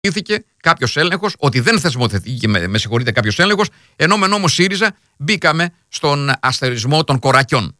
κάποιος έλεγχος, ότι δεν θεσμοθετήθηκε, με συγχωρείτε, κάποιος έλεγχος, ενώ με νόμο ΣΥΡΙΖΑ μπήκαμε στον αστερισμό των κορακιών.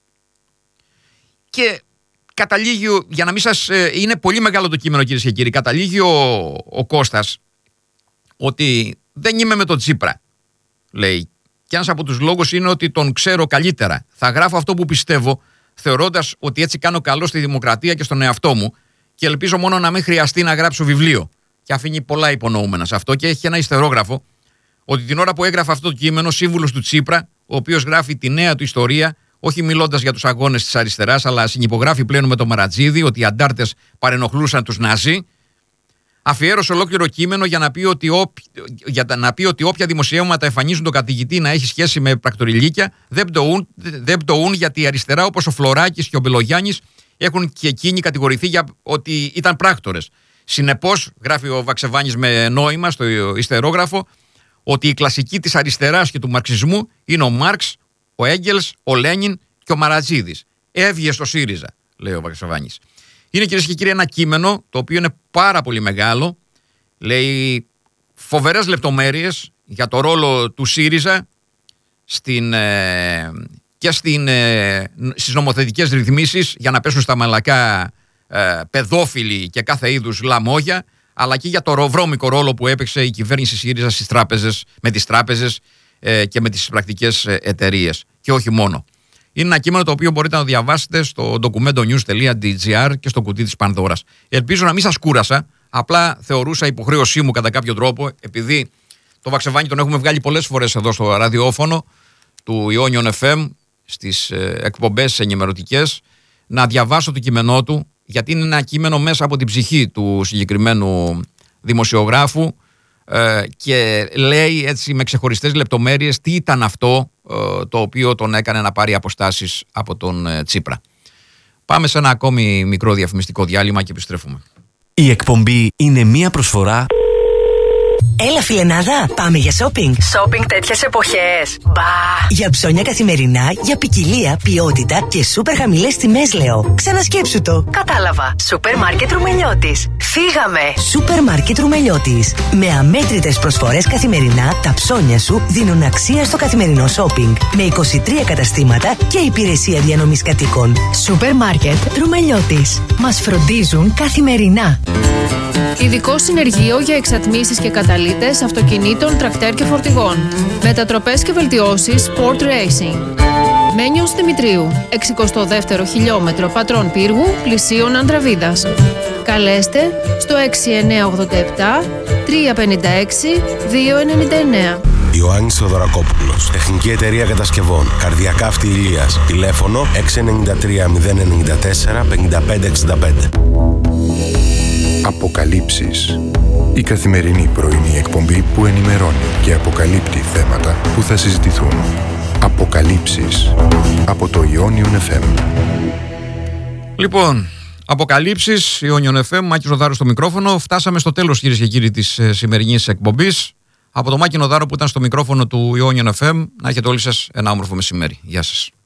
Και καταλήγει, για να μην σας. Είναι πολύ μεγάλο το κείμενο, κυρίες και κύριοι. Καταλήγει ο Κώστας ότι δεν είμαι με τον Τσίπρα, λέει. Και ένας από τους λόγους είναι ότι τον ξέρω καλύτερα. Θα γράφω αυτό που πιστεύω, θεωρώντας ότι έτσι κάνω καλό στη δημοκρατία και στον εαυτό μου, και ελπίζω μόνο να μην χρειαστεί να γράψω βιβλίο. Και αφήνει πολλά υπονοούμενα σε αυτό, και έχει ένα ιστερόγραφο ότι την ώρα που έγραφε αυτό το κείμενο, σύμβουλος του Τσίπρα, ο οποίος γράφει τη νέα του ιστορία, όχι μιλώντας για τους αγώνες της αριστεράς, αλλά συνυπογράφει πλέον με τον Μαρατζίδη ότι οι αντάρτες παρενοχλούσαν τους Ναζί, αφιέρωσε ολόκληρο κείμενο για να πει ότι όποια δημοσιεύματα εμφανίζουν τον καθηγητή να έχει σχέση με πρακτοριλίκια δεν πτωούν, γιατί η αριστερά, όπως ο Φλωράκης και ο Μπελογιάννης, έχουν και εκείνοι κατηγορηθεί για ότι ήταν πράκτορες. Συνεπώς, γράφει ο Βαξεβάνης με νόημα στο ιστερόγραφο, ότι η κλασική της αριστεράς και του μαρξισμού είναι ο Μάρξ, ο Έγγελς, ο Λένιν και ο Μαρατζίδης. Έβγε στο ΣΥΡΙΖΑ, λέει ο Βαξεβάνης. Είναι, κυρίες και κύριοι, ένα κείμενο το οποίο είναι πάρα πολύ μεγάλο. Λέει φοβερές λεπτομέρειες για το ρόλο του ΣΥΡΙΖΑ και στις νομοθετικές ρυθμίσεις για να πέσουν στα μαλακά παιδόφιλοι και κάθε είδους λαμόγια, αλλά και για το βρώμικο ρόλο που έπαιξε η κυβέρνηση ΣΥΡΙΖΑ με τις τράπεζες και με τις πρακτικές εταιρείες. Και όχι μόνο. Είναι ένα κείμενο το οποίο μπορείτε να το διαβάσετε στο documentonews.gr και στο κουτί της Πανδώρας. Ελπίζω να μην σας κούρασα, απλά θεωρούσα υποχρέωσή μου κατά κάποιο τρόπο, επειδή το Βαξεβάνη τον έχουμε βγάλει πολλές φορές εδώ στο ραδιόφωνο του Ionion FM, στις εκπομπές ενημερωτικές, να διαβάσω το κείμενό του, γιατί είναι ένα κείμενο μέσα από την ψυχή του συγκεκριμένου δημοσιογράφου και λέει έτσι με ξεχωριστές λεπτομέρειες τι ήταν αυτό το οποίο τον έκανε να πάρει αποστάσεις από τον Τσίπρα. Πάμε σε ένα ακόμη μικρό διαφημιστικό διάλειμμα και επιστρέφουμε. Η εκπομπή είναι μία προσφορά. Έλα φιλενάδα, πάμε για shopping. Shopping τέτοιες εποχές. Μπα! Για ψώνια καθημερινά, για ποικιλία, ποιότητα και σούπερ χαμηλές τιμές, λέω. Ξανασκέψου το. Κατάλαβα. Σούπερ μάρκετ Ρουμελιώτης. Φύγαμε. Σούπερ μάρκετ Ρουμελιώτης. Με αμέτρητες προσφορές καθημερινά, τα ψώνια σου δίνουν αξία στο καθημερινό shopping. Με 23 καταστήματα και υπηρεσία διανομής κατοίκων. Σούπερ μάρκετ Ρουμελιώτης. Μας φροντίζουν καθημερινά. Ειδικό συνεργείο για εξατμίσεις και καταλύτες αυτοκινήτων, τρακτέρ και φορτηγών. Μετατροπές και βελτιώσεις Sport Racing. Μένιος Δημητρίου, 62ο χιλιόμετρο Πατρών Πύργου, πλησίων Ανδραβίδας. Καλέστε στο 6987 356 299. Ιωάννης Θοδωρακόπουλος, Τεχνική Εταιρεία Κατασκευών, Καρδιακά Αυτή Ηλίας, τηλέφωνο 693 094 5565. Αποκαλύψεις. Η καθημερινή πρωινή εκπομπή που ενημερώνει και αποκαλύπτει θέματα που θα συζητηθούν. Αποκαλύψεις από το Ionion FM. Λοιπόν, αποκαλύψεις, Ionion FM, Μάκης Νοδάρου στο μικρόφωνο. Φτάσαμε στο τέλος, κυρίες και κύριοι, της σημερινής εκπομπής. Από το Μάκη Νοδάρο που ήταν στο μικρόφωνο του Ionion FM, να έχετε όλοι σας ένα όμορφο μεσημέρι. Γεια σας.